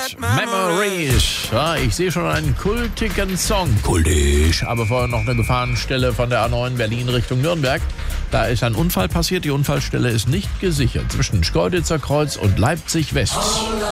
Memories. Ja, ich sehe schon einen kultigen Song. Kultisch. Aber vorher noch eine Gefahrenstelle von der A9 Berlin Richtung Nürnberg. Da ist ein Unfall passiert. Die Unfallstelle ist nicht gesichert. Zwischen Schkeuditzer Kreuz und Leipzig West.